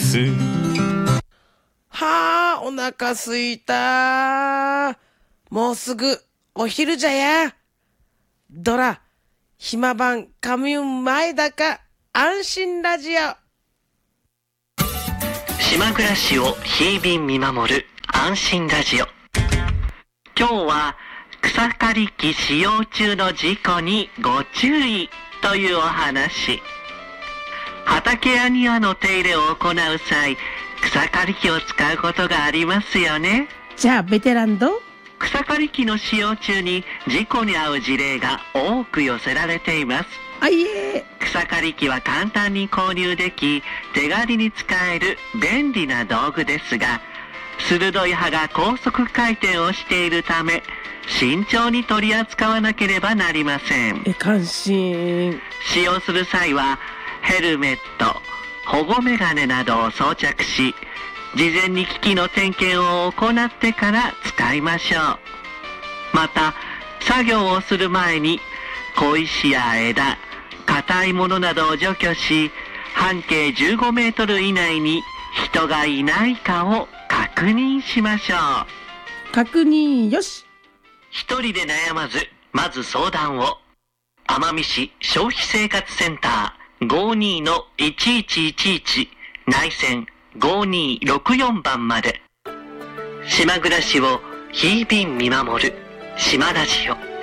。 はあ、お腹すいた。もうすぐお昼じゃや。ドラ、暇晩カミュン前だか安心ラジオ。 島暮らしを日々見守る安心ラジオ。今日は草刈り機使用中の事故にご注意というお話。畑や庭の手入れを行う際、草刈り機を使うことがありますよね。 じゃあベテランど草刈り機の使用中に事故に遭う事例が多く寄せられています。 あいえ。 草刈り機は簡単に購入でき、手軽に使える便利な道具ですが、鋭い刃が高速回転をしているため、慎重に取り扱わなければなりません。 関心。 使用する際はヘルメット、保護メガネなどを装着し、事前に機器の点検を行ってから使いましょう。また、作業をする前に小石や枝、硬いものなどを除去し、半径15メートル以内に人がいないかを確認しましょう。 確認よし。 一人で悩まず、まず相談を。奄美市消費生活センター 52-1111 内線5264番まで。島暮らしを日々見守る島ラジオ。